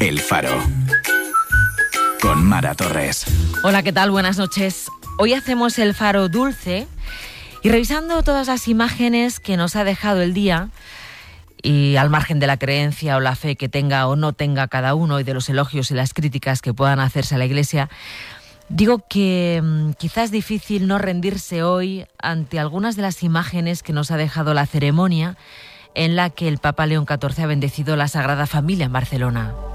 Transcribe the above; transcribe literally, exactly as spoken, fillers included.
El Faro, con Mara Torres. Hola, ¿qué tal? Buenas noches. Hoy hacemos El Faro dulce y revisando todas las imágenes que nos ha dejado el día, y al margen de la creencia o la fe que tenga o no tenga cada uno y de los elogios y las críticas que puedan hacerse a la Iglesia, digo que mmm, quizás es difícil no rendirse hoy ante algunas de las imágenes que nos ha dejado la ceremonia en la que el Papa León catorce ha bendecido la Sagrada Familia en Barcelona.